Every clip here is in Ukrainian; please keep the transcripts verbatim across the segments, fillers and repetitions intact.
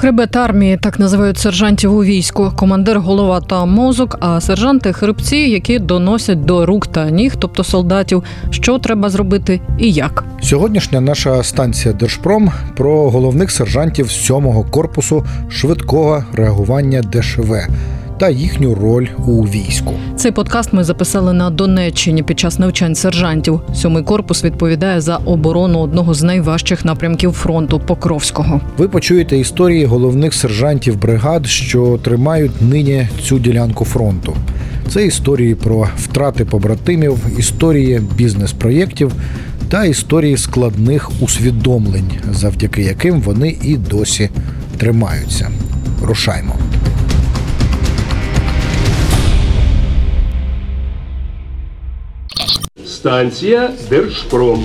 Хребет армії – так називають сержантів у війську. Командир – голова та мозок, а сержанти – хребці, які доносять до рук та ніг, тобто солдатів, що треба зробити і як. Сьогоднішня наша станція «Держпром» про головних сержантів сьомого корпусу швидкого реагування Де Ше Ve та їхню роль у війську. Цей подкаст ми записали на Донеччині під час навчань сержантів. Сьомий корпус відповідає за оборону одного з найважчих напрямків фронту – Покровського. Ви почуєте історії головних сержантів бригад, що тримають нині цю ділянку фронту. Це історії про втрати побратимів, історії бізнес-проєктів та історії складних усвідомлень, завдяки яким вони і досі тримаються. Рушаймо. Станція «Держпром».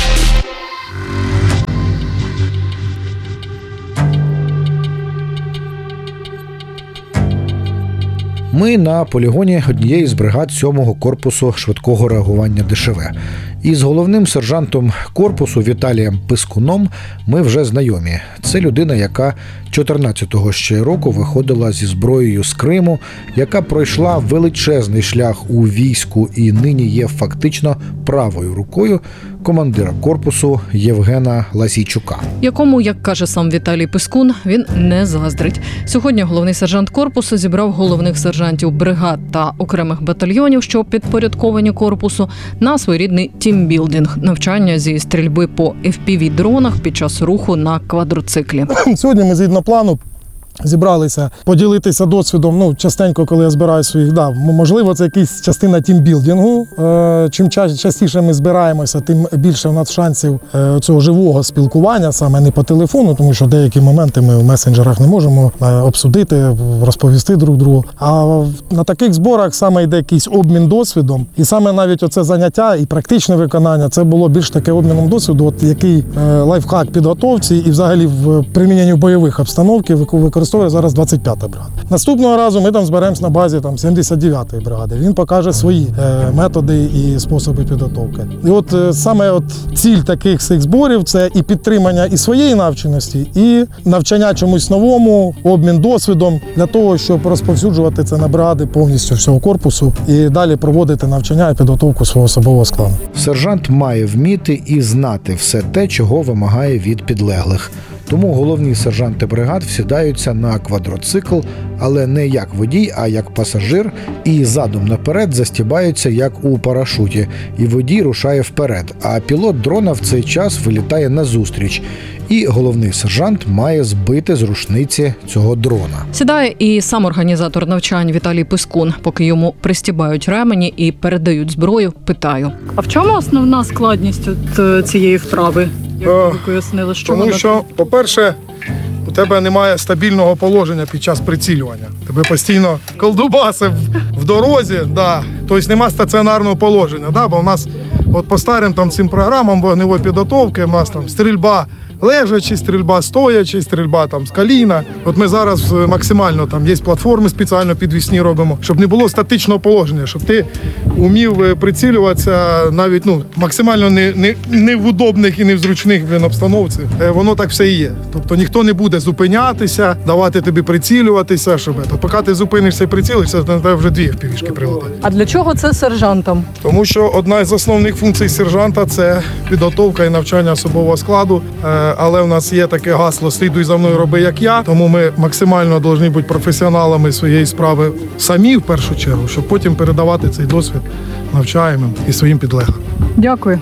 Ми на полігоні однієї з бригад сьомого корпусу швидкого реагування Де Ше Ve. І з головним сержантом корпусу Віталієм Пискуном ми вже знайомі. Це людина, яка чотирнадцятого ще року виходила зі зброєю з Криму, яка пройшла величезний шлях у війську і нині є фактично правою рукою командира корпусу Євгена Ласійчука. Якому, як каже сам Віталій Пискун, він не заздрить. Сьогодні головний сержант корпусу зібрав головних сержантів бригад та окремих батальйонів, що підпорядковані корпусу, на своєрідний тімбілдинг – навчання зі стрільби по еф пі ві-дронах під час руху на квадроциклі. Сьогодні ми згідно плану зібралися поділитися досвідом. Ну, частенько, коли я збираю своїх, да, можливо, це якась частина тімбілдингу. Чим частіше ми збираємося, тим більше в нас шансів цього живого спілкування, саме не по телефону, тому що деякі моменти ми в месенджерах не можемо обсудити, розповісти друг другу. А на таких зборах саме йде якийсь обмін досвідом. І саме навіть оце заняття і практичне виконання, це було більш таке обміном досвіду, от який лайфхак підготовці і взагалі в приміненні бойових обстановки використовується зараз двадцять п'ята бригада. Наступного разу ми там зберемось на базі там сімдесят дев'ятої бригади. Він покаже свої е, методи і способи підготовки. І от е, саме от ціль таких цих зборів – це і підтримання і своєї навченості, і навчання чомусь новому, обмін досвідом для того, щоб розповсюджувати це на бригади повністю всього корпусу і далі проводити навчання і підготовку свого особового складу. Сержант має вміти і знати все те, чого вимагає від підлеглих. Тому головні сержанти бригад всідаються на квадроцикл, але не як водій, а як пасажир, і задом наперед застібаються, як у парашуті, і водій рушає вперед, а пілот дрона в цей час вилітає назустріч. І головний сержант має збити з рушниці цього дрона. Сідає і сам організатор навчань Віталій Пискун. Поки йому пристібають ремені і передають зброю, питаю. А в чому основна складність от цієї вправи? Як ви пояснили, що Тому вона... що, по-перше, у тебе немає стабільного положення під час прицілювання. Тебе постійно колдубаси в дорозі, да. Тобто нема стаціонарного положення. Да? Бо в нас от по старим там, цим програмам вогневої підготовки у нас там стрільба лежачи, стрільба стоячи, стрільба там з коліна. От ми зараз максимально там є платформи спеціально підвісні робимо, щоб не було статичного положення, щоб ти умів прицілюватися навіть ну максимально не, не, не в удобних і не в зручних обстановці. Воно так все і є. Тобто ніхто не буде зупинятися, давати тобі прицілюватися, щоб то поки ти зупинишся і прицілишся, то на тебе вже дві еф пі вішки прилетять. А для чого це сержантам? Тому що одна з основних функцій сержанта – це підготовка і навчання особового складу. Але в нас є таке гасло «Слідуй за мною, роби як я», тому ми максимально повинні бути професіоналами своєї справи самі в першу чергу, щоб потім передавати цей досвід навчаємим і своїм підлеглим. Дякую.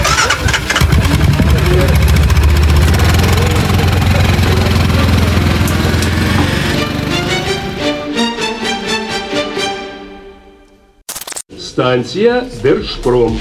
Станція «Держпром».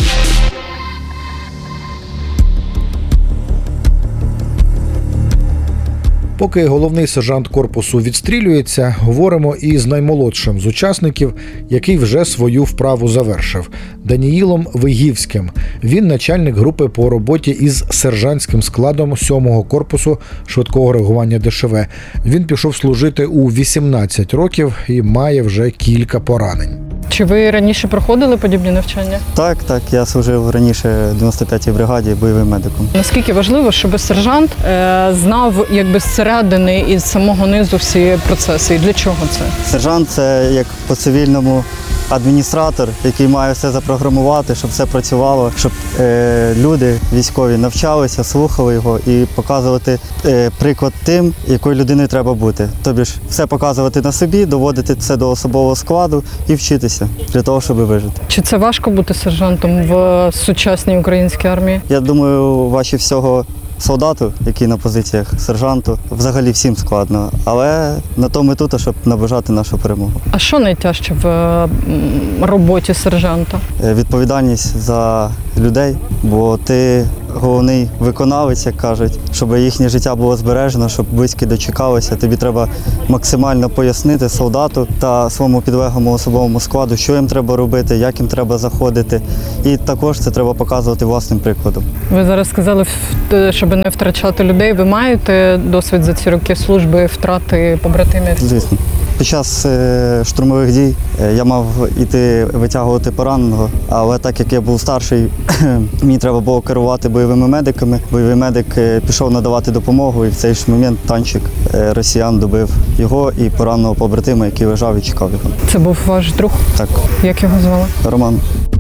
Поки головний сержант корпусу відстрілюється, говоримо із наймолодшим з учасників, який вже свою вправу завершив – Даніїлом Вигівським. Він начальник групи по роботі із сержантським складом сьомого корпусу швидкого реагування Де Ше Ve. Він пішов служити у вісімнадцять років і має вже кілька поранень. Чи ви раніше проходили подібні навчання? Так, так, я служив раніше в дев'яносто п'ятій бригаді бойовим медиком. Наскільки важливо, щоб сержант е, знав якби зсередини і з самого низу всі процеси? І для чого це? Сержант це як по цивільному адміністратор, який має все запрограмувати, щоб все працювало, щоб е, люди військові навчалися, слухали його і показувати е, приклад тим, якою людиною треба бути. Тобі ж все показувати на собі, доводити це до особового складу і вчитися для того, щоб вижити. Чи це важко бути сержантом в сучасній українській армії? Я думаю, важче всього солдату, який на позиціях сержанту, взагалі всім складно, але на тому і тут, щоб наближати нашу перемогу. А що найтяжче в м, роботі сержанта? Е, Відповідальність за людей, бо ти головний виконавець, як кажуть, щоб їхнє життя було збережено, щоб близькі дочекалися. Тобі треба максимально пояснити солдату та своєму підлеглому особовому складу, що їм треба робити, як їм треба заходити. І також це треба показувати власним прикладом. Ви зараз сказали, в- щоб не втрачати людей. Ви маєте досвід за ці роки служби, втрати побратимів? Звісно. Під час е, штурмових дій е, я мав іти витягувати пораненого, але так як я був старший, мені треба було керувати бойовими медиками. Бойовий медик е, пішов надавати допомогу, і в цей ж момент танчик е, росіян добив його і пораненого побратима, який лежав і чекав його. Це був ваш друг? Так, Як його звали? Роман.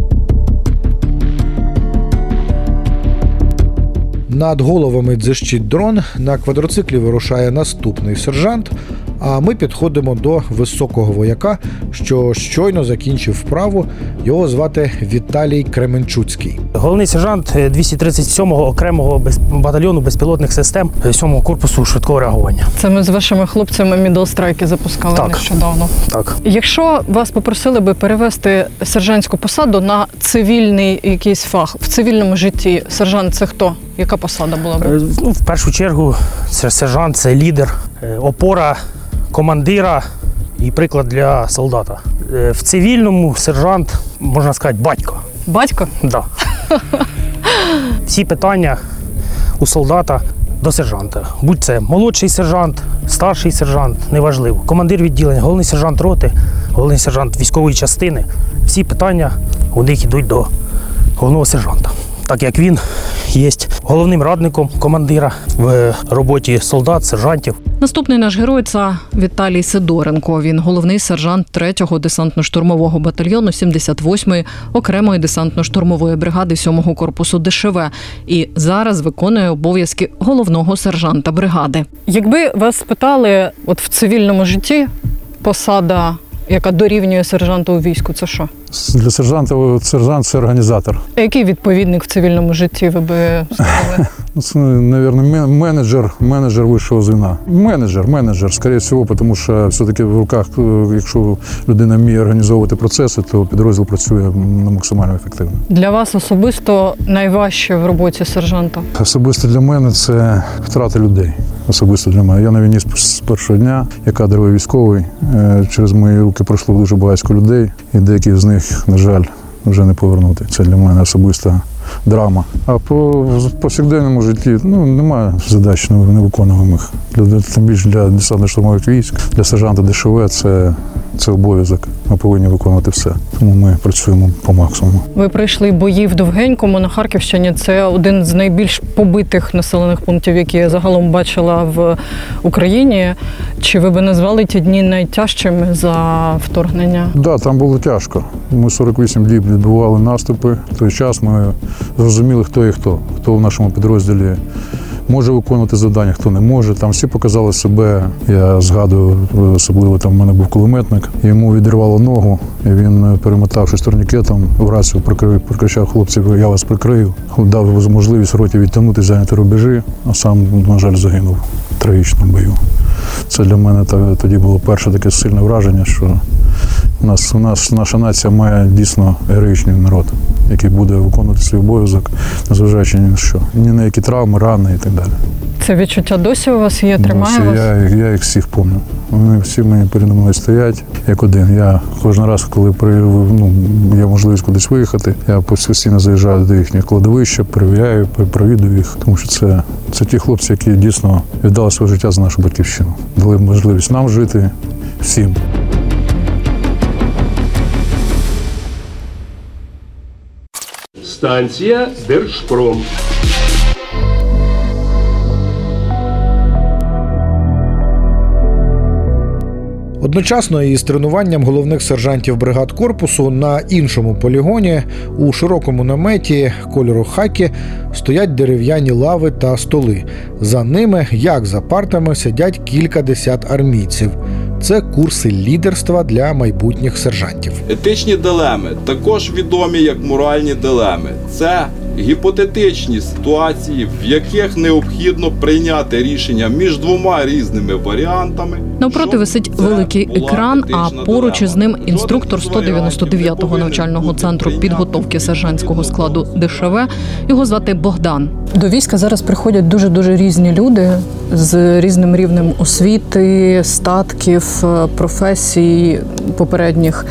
Над головами дзищить дрон, на квадроциклі вирушає наступний сержант, а ми підходимо до високого вояка, що щойно закінчив вправу. Його звати Віталій Кременчуцький. Головний сержант двісті тридцять сьомого окремого без- батальйону безпілотних систем сьомого корпусу швидкого реагування. Це ми з вашими хлопцями мідл-страйки запускали Так. нещодавно. Так. Якщо вас попросили би перевести сержантську посаду на цивільний якийсь фах, в цивільному житті сержант це хто? Яка посада була б? Е, Ну, в першу чергу, це сержант це лідер, е, опора командира і приклад для солдата. Е, В цивільному сержант, можна сказати, батько. Батько? Да. Всі питання у солдата до сержанта. Будь це молодший сержант, старший сержант, неважливо. Командир відділення, головний сержант роти, головний сержант військової частини. Всі питання у них йдуть до головного сержанта. Так як він є головним радником командира в роботі солдат, сержантів. Наступний наш герой – це Віталій Сидоренко. Він головний сержант третього десантно-штурмового батальйону сімдесят восьмої окремої десантно-штурмової бригади сьомого корпусу ДШВ. І зараз виконує обов'язки головного сержанта бригади. Якби вас спитали, от в цивільному житті посада, яка дорівнює сержанту у війську, це що? Для сержанта сержант це організатор. А який відповідник в цивільному житті ви би сказали? Ну, це, мабуть, менеджер, менеджер вищого звена. Менеджер, менеджер, скоріше всього, тому що все-таки в руках, якщо людина вміє організовувати процеси, то підрозділ працює максимально ефективно. Для вас особисто найважче в роботі сержанта? Особисто для мене це втрата людей. Особисто для мене. Я на війні з першого дня, я кадровий військовий. Через мої руки пройшло дуже багато людей, і деякі з них, на жаль, вже не повернути. Це для мене особиста драма. А по повсякденному житті ну, немає задач невиконуваних. Для, тим більше для десантно-штурмових військ, для сержанта ДШВ це, це обов'язок. Ми повинні виконувати все. Тому ми працюємо по максимуму. Ви пройшли бої в Довгенькому на Харківщині. Це один з найбільш побитих населених пунктів, які я загалом бачила в Україні. Чи ви би назвали ті дні найтяжчими за вторгнення? Так, да, там було тяжко. Ми сорок вісім діб відбували наступи. В той час ми зрозуміли, хто і хто. Хто в нашому підрозділі може виконувати завдання, хто не може. Там всі показали себе. Я згадую, особливо там в мене був кулеметник. Йому відірвало ногу, і він, перемотавшись турнікетом, в рацію прикрив, прикричав хлопців, я вас прикрию. Дав можливість роті відтягнути, зайняти рубежі, а сам, на жаль, загинув в трагічному бою. Це для мене тоді було перше таке сильне враження, що у нас, у нас наша нація має дійсно героїчний народ, який буде виконувати свій обов'язок, незважаючи ні на що. Ні на які травми, рани і так далі. Це відчуття досі у вас є? Тримає Досі. вас? Я, я їх всіх пам'ятаю. Вони всі мені передо мною стоять як один. Я кожен раз, коли при, ну, є можливість кудись виїхати, я постійно заїжджаю до їхніх кладовища, перевіряю, провідую їх, тому що це, це ті хлопці, які дійсно віддали своє життя за нашу батьківщину. Дали можливість нам жити всім. Станція Держпром. Одночасно із тренуванням головних сержантів бригад корпусу на іншому полігоні у широкому наметі кольору хакі стоять дерев'яні лави та столи. За ними, як за партами, сидять кілька десят армійців. Це курси лідерства для майбутніх сержантів. Етичні дилеми також відомі як моральні дилеми. Це гіпотетичні ситуації, в яких необхідно прийняти рішення між двома різними варіантами. Навпроти висить великий екран, а поруч із ним інструктор сто дев'яносто дев'ятого навчального центру підготовки сержантського складу ДШВ. Його звати Богдан. До війська зараз приходять дуже-дуже різні люди з різним рівнем освіти, статків, професій попередніх.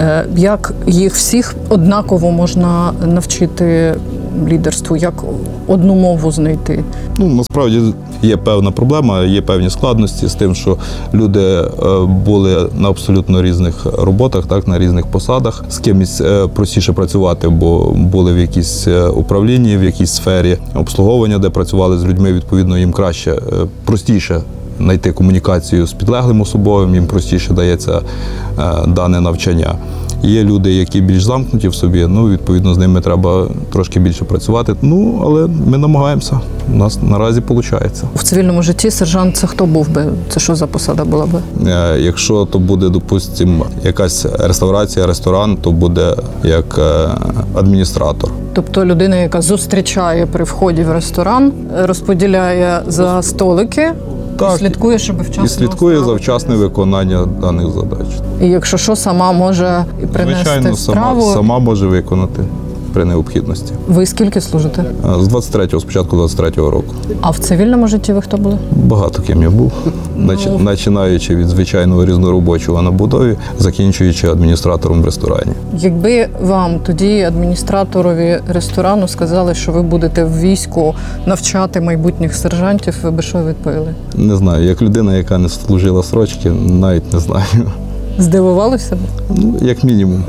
Як їх всіх однаково можна навчити лідерству, як одну мову знайти? Ну, насправді є певна проблема, є певні складності з тим, що люди були на абсолютно різних роботах, так, на різних посадах. З кимось простіше працювати, бо були в якійсь управлінні, в якійсь сфері обслуговування, де працювали з людьми, відповідно, їм краще, простіше знайти комунікацію з підлеглим особовим, їм простіше дається дане навчання. Є люди, які більш замкнуті в собі, ну, відповідно, з ними треба трошки більше працювати. Ну, але ми намагаємося. У нас наразі виходить. В цивільному житті сержант – це хто був би? Це що за посада була би? Якщо то буде, допустимо, якась реставрація, ресторан, то буде як адміністратор. Тобто людина, яка зустрічає при вході в ресторан, розподіляє за столики, Так, і слідкує, щоб вчасно і слідкує за вчасне виконання даних задач. І якщо що, сама може і принести Звичайно, страву. сама, сама може виконати при необхідності. Ви скільки служите? З двадцять третього, спочатку двадцять третього року. А в цивільному житті ви хто були? Багато ким я був. Ну. Починаючи від звичайного різноробочого на будові, закінчуючи адміністратором в ресторані. Якби вам тоді, адміністраторові ресторану, сказали, що ви будете в війську навчати майбутніх сержантів, ви би що відповіли? Не знаю, як людина, яка не служила срочки, навіть не знаю. Здивувалися б? Ну, як мінімум.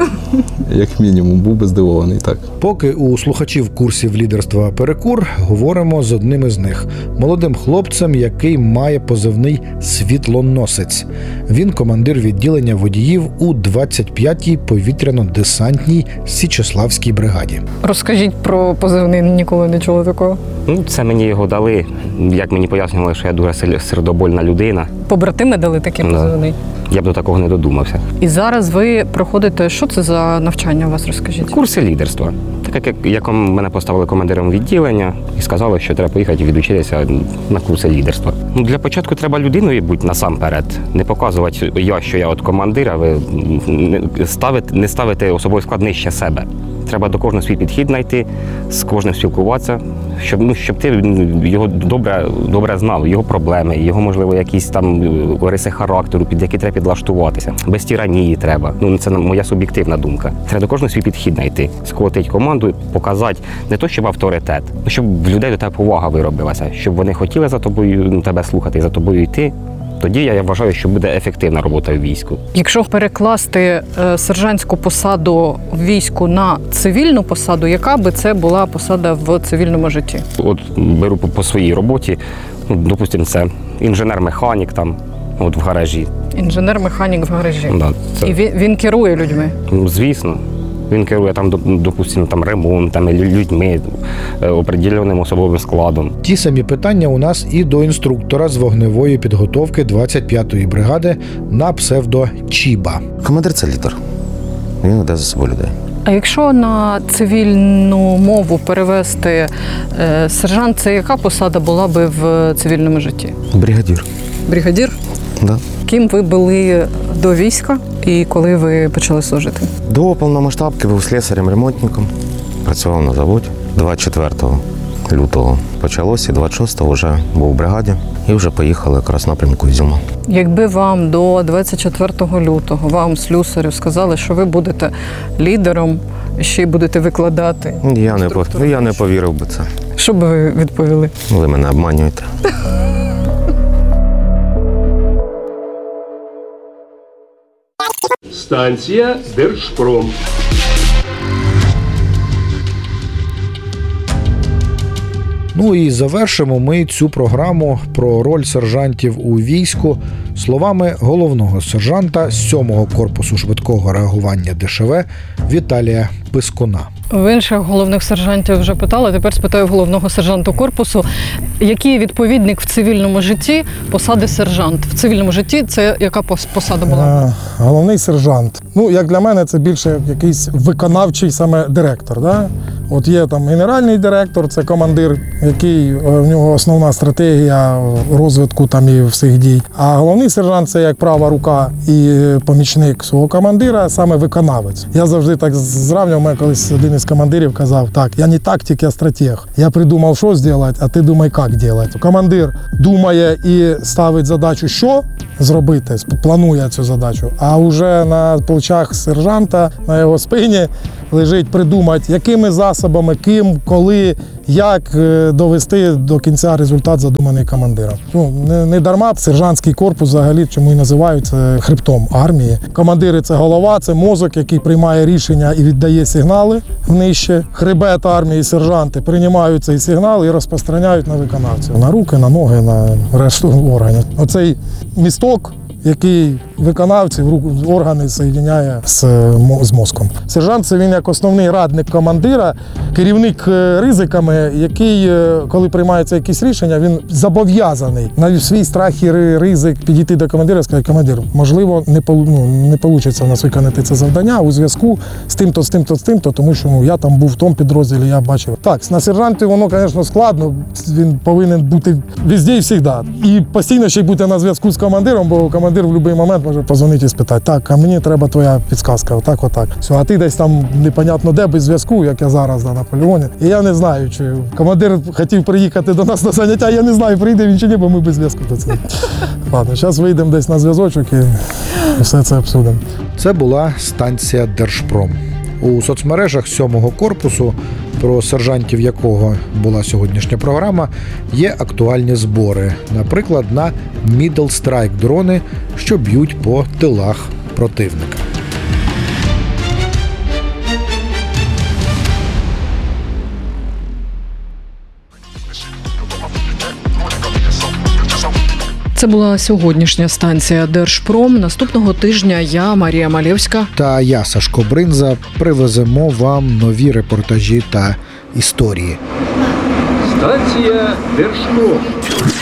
Як мінімум, був би здивований, так. Поки у слухачів курсів лідерства перекур, говоримо з одним із них – молодим хлопцем, який має позивний «Світлоносець». Він командир відділення водіїв у двадцять п'ятій повітряно-десантній Січеславській бригаді. Розкажіть про позивний, ніколи не чули такого. Ну, це мені його дали. Як мені пояснювали, що я дуже сердобольна людина. Побратими дали такий Да. позивний? Я б до такого не додумався. І зараз ви проходите, що це за навчання у вас, розкажіть? Курси лідерства. Так як, як мене поставили командиром відділення і сказали, що треба поїхати відучитися на курси лідерства. Ну, для початку треба людиною бути насамперед. Не показувати я, що я от командир, а ви не ставити, не ставити особовий склад нижче себе. Треба до кожного свій підхід знайти, з кожним спілкуватися, щоб, ну, щоб ти його добре, добре знав, його проблеми, його, можливо, якісь там риси характеру, під які треба підлаштуватися. Без тиранії треба. Ну, це моя суб'єктивна думка. Треба до кожного свій підхід знайти, сколотити команду, показати не то, щоб авторитет, а щоб в людей до тебе повага виробилася, щоб вони хотіли за тобою, ну, тебе слухати і за тобою йти. Тоді я вважаю, що буде ефективна робота в війську. Якщо перекласти е, сержантську посаду в війську на цивільну посаду, яка би це була посада в цивільному житті? От беру по, по своїй роботі, ну, допустимо, це інженер-механік там, от в гаражі. Інженер-механік в гаражі. Да, це, І він, він керує людьми? ну, звісно. Він керує там, допустимо, там ремонтами, людьми, определеним особовим складом. Ті самі питання у нас і до інструктора з вогневої підготовки двадцять п'ятої бригади на псевдо Чіба. Командир – це лідер. Він веде за собою людей. А якщо на цивільну мову перевести е, сержант, це яка посада була би в цивільному житті? Бригадір. Бригадір? Да. Ким ви були до війська і коли ви почали служити? До повномасштабки був слесарем-ремонтником. Працював на заводі. двадцять четвертого лютого почалося, двадцять шостого вже був в бригаді і вже поїхали якраз в напрямку Ізюма. Якби вам до двадцять четвертого лютого, вам, слюсарю, сказали, що ви будете лідером, ще й будете викладати. Я не, пов... я не повірив би це. Що би ви відповіли? Ви мене обманюєте. Станція Держпром. Ну і завершимо ми цю програму про роль сержантів у війську словами головного сержанта сьомого корпусу швидкого реагування ДШВ Віталія Пискуна. В інших головних сержантів вже питали, тепер спитаю головного сержанту корпусу. Який відповідник в цивільному житті посади сержант? В цивільному житті це яка посада була? Е, головний сержант. Ну, як для мене, це більше якийсь виконавчий саме директор. Да? От є там генеральний директор, це командир, який в нього основна стратегія розвитку там і всіх дій. А головний сержант це як права рука і помічник свого командира, саме виконавець. Я завжди так зрівнював, мене колись один із командирів казав: так, я не тактик, я стратег. Я придумав, що зробити, а ти думай, як робити. Командир думає і ставить задачу, що зробити, планує цю задачу. А вже на плечах сержанта, на його спині лежить придумати, якими засобами, ким, коли, як довести до кінця результат, задуманий командиром. Ну, не, не дарма сержантський корпус взагалі, чому і називаються хребтом армії. Командири – це голова, це мозок, який приймає рішення і віддає сигнали нижче. Хребет армії, сержанти приймають цей сигнал і розпространяють на виконавців. На руки, на ноги, на решту органів. Оцей місток, який виконавців, органи соєдиняє з, з мозком. Сержант – це він як основний радник командира, керівник ризиками, який, коли приймаються якісь рішення, він зобов'язаний на свій страх і ризик підійти до командира і сказати: командир, можливо, не, ну, не вийде в нас виконати це завдання у зв'язку з тим-то, з тим-то, з тим-то, тому що ну, я там був в тому підрозділі, я бачив. Так, на сержанті воно, звісно, складно, він повинен бути везде і завжди. І постійно ще й бути на зв'язку з командиром, бо командир в будь-який момент може позвонити і спитати: так, а мені треба твоя підказка, отак, отак. Все, а ти десь там непонятно де, без зв'язку, як я зараз на полігоні. І я не знаю, чи командир хотів приїхати до нас на заняття, я не знаю, прийде він чи ні, бо ми без зв'язку до цього. Ладно, зараз вийдемо десь на зв'язочок і все це обсудимо. Це була станція Держпром. У соцмережах сьомого корпусу, про сержантів якого була сьогоднішня програма, є актуальні збори. Наприклад, на Middle Strike дрони, що б'ють по тилах противника. Це була сьогоднішня станція Держпром. Наступного тижня я, Марія Малєвська та я, Сашко Бринза, привеземо вам нові репортажі та історії. Станція Держпром.